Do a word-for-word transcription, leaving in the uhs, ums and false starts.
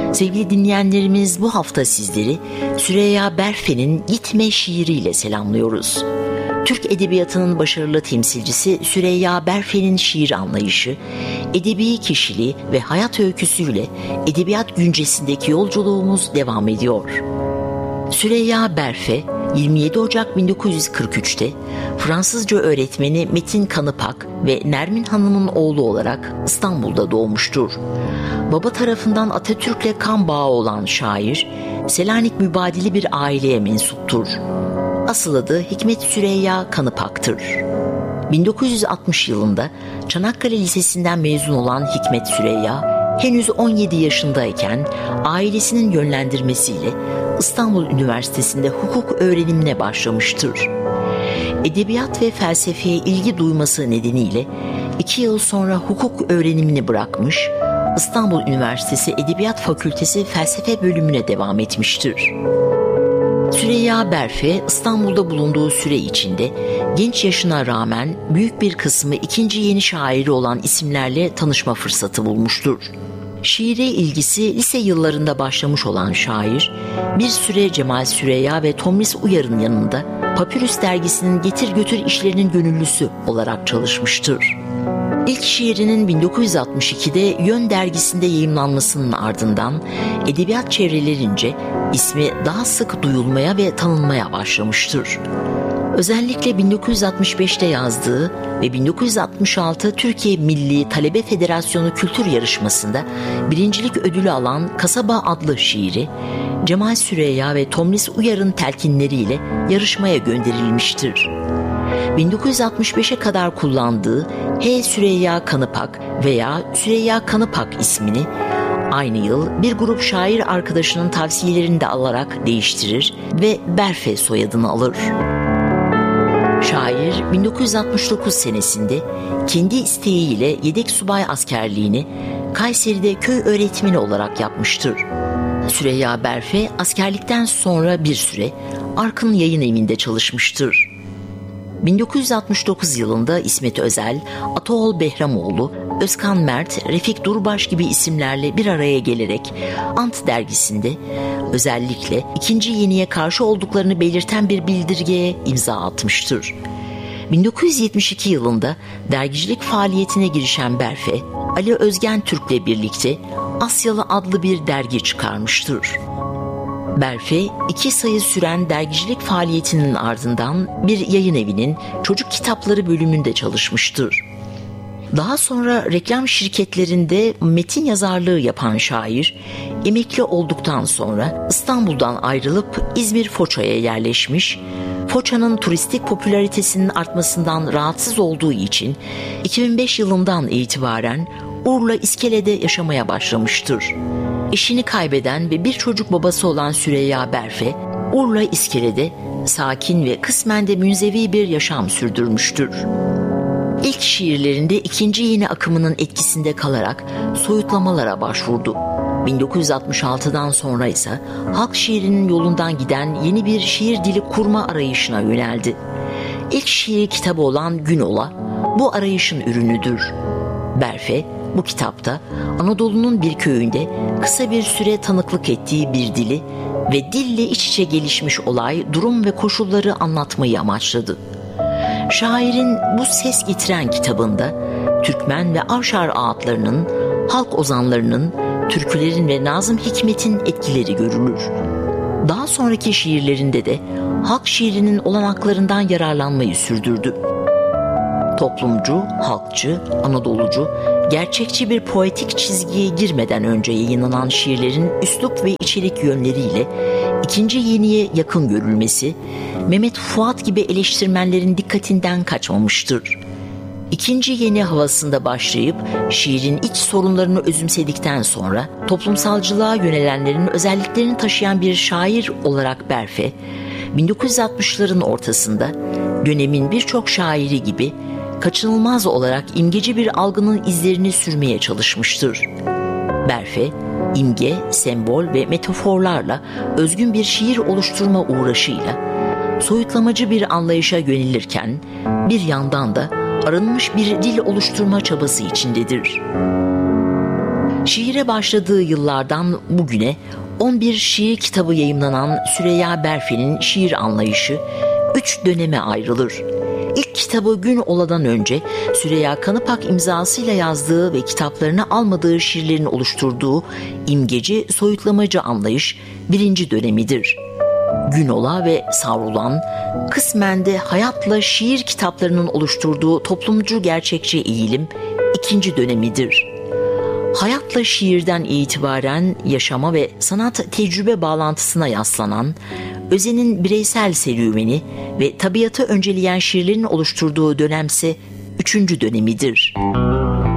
Sevgili dinleyenlerimiz, bu hafta sizleri Süreyya Berfe'nin Gitme şiiriyle selamlıyoruz. Türk edebiyatının başarılı temsilcisi Süreyya Berfe'nin şiir anlayışı, edebi kişiliği ve hayat öyküsüyle edebiyat güncesindeki yolculuğumuz devam ediyor. Süreyya Berfe, yirmi yedi Ocak bin dokuz yüz kırk üçte Fransızca öğretmeni Metin Kanıpak ve Nermin Hanım'ın oğlu olarak İstanbul'da doğmuştur. Baba tarafından Atatürk'le kan bağı olan şair, Selanik mübadili bir aileye mensuptur. Asıl adı Hikmet Süreyya Kanıpak'tır. bin dokuz yüz altmış yılında Çanakkale Lisesi'nden mezun olan Hikmet Süreyya, henüz on yedi yaşındayken ailesinin yönlendirmesiyle İstanbul Üniversitesi'nde hukuk öğrenimine başlamıştır. Edebiyat ve felsefeye ilgi duyması nedeniyle iki yıl sonra hukuk öğrenimini bırakmış, İstanbul Üniversitesi Edebiyat Fakültesi Felsefe bölümüne devam etmiştir. Süreyya Berfe, İstanbul'da bulunduğu süre içinde genç yaşına rağmen büyük bir kısmı ikinci yeni şairi olan isimlerle tanışma fırsatı bulmuştur. Şiire ilgisi lise yıllarında başlamış olan şair, bir süre Cemal Süreyya ve Tomris Uyar'ın yanında Papyrus dergisinin getir götür işlerinin gönüllüsü olarak çalışmıştır. İlk şiirinin bin dokuz yüz altmış ikide Yön dergisinde yayımlanmasının ardından edebiyat çevrelerince ismi daha sık duyulmaya ve tanınmaya başlamıştır. Özellikle bin dokuz yüz altmış beşte yazdığı ve bin dokuz yüz altmış altı Türkiye Milli Talebe Federasyonu Kültür Yarışması'nda birincilik ödülü alan Kasaba adlı şiiri, Cemal Süreyya ve Tomris Uyar'ın telkinleriyle yarışmaya gönderilmiştir. bin dokuz yüz altmış beşe kadar kullandığı H. Süreyya Kanıpak veya Süreyya Kanıpak ismini aynı yıl bir grup şair arkadaşının tavsiyelerini de alarak değiştirir ve Berfe soyadını alır. Şair bin dokuz yüz altmış dokuz senesinde kendi isteğiyle yedek subay askerliğini Kayseri'de köy öğretmeni olarak yapmıştır. Süreyya Berfe askerlikten sonra bir süre Arkın Yayın Evi'nde çalışmıştır. bin dokuz yüz altmış dokuz yılında İsmet Özel, Ataol Behramoğlu, Özkan Mert, Refik Durbaş gibi isimlerle bir araya gelerek Ant dergisinde özellikle ikinci yeniye karşı olduklarını belirten bir bildirgeye imza atmıştır. bin dokuz yüz yetmiş iki yılında dergicilik faaliyetine girişen Berfe, Ali Özgen Türk'le birlikte Asyalı adlı bir dergi çıkarmıştır. Berfe, iki sayı süren dergicilik faaliyetinin ardından bir yayın evinin çocuk kitapları bölümünde çalışmıştır. Daha sonra reklam şirketlerinde metin yazarlığı yapan şair, emekli olduktan sonra İstanbul'dan ayrılıp İzmir Foça'ya yerleşmiş, Foça'nın turistik popülaritesinin artmasından rahatsız olduğu için iki bin beş yılından itibaren Urla İskele'de yaşamaya başlamıştır. Eşini kaybeden ve bir çocuk babası olan Süreyya Berfe, Urla İskele'de sakin ve kısmen de münzevi bir yaşam sürdürmüştür. İlk şiirlerinde ikinci yeni akımının etkisinde kalarak soyutlamalara başvurdu. bin dokuz yüz altmış altıdan sonra ise halk şiirinin yolundan giden yeni bir şiir dili kurma arayışına yöneldi. İlk şiir kitabı olan Günola bu arayışın ürünüdür. Berfe, bu kitapta Anadolu'nun bir köyünde kısa bir süre tanıklık ettiği bir dili ve dille iç içe gelişmiş olay, durum ve koşulları anlatmayı amaçladı. Şairin bu ses getiren kitabında Türkmen ve Avşar ağıtlarının, halk ozanlarının, türkülerin ve Nazım Hikmet'in etkileri görülür. Daha sonraki şiirlerinde de halk şiirinin olanaklarından yararlanmayı sürdürdü. Toplumcu, halkçı, Anadolucu, gerçekçi bir poetik çizgiye girmeden önce yayınlanan şiirlerin üslup ve içerik yönleriyle ikinci yeniye yakın görülmesi, Mehmet Fuat gibi eleştirmenlerin dikkatinden kaçmamıştır. İkinci yeni havasında başlayıp şiirin iç sorunlarını özümsedikten sonra toplumsalcılığa yönelenlerin özelliklerini taşıyan bir şair olarak Berfe, bin dokuz yüz altmışların ortasında dönemin birçok şairi gibi kaçınılmaz olarak imgeci bir algının izlerini sürmeye çalışmıştır. Berfe, imge, sembol ve metaforlarla özgün bir şiir oluşturma uğraşıyla soyutlamacı bir anlayışa yönelirken bir yandan da arınmış bir dil oluşturma çabası içindedir. Şiire başladığı yıllardan bugüne on bir şiir kitabı yayımlanan Süreyya Berfe'nin şiir anlayışı üç döneme ayrılır. İlk kitabı Gün Ola'dan önce Süreyya Kanıpak imzasıyla yazdığı ve kitaplarına almadığı şiirlerin oluşturduğu imgeci, soyutlamacı anlayış birinci dönemidir. Gün Ola ve Savrulan, kısmen de hayatla şiir kitaplarının oluşturduğu toplumcu gerçekçi eğilim ikinci dönemidir. Hayatla şiirden itibaren yaşama ve sanat tecrübe bağlantısına yaslanan, Özen'in bireysel serüveni ve tabiatı önceleyen şiirlerin oluşturduğu dönemse üçüncü dönemidir.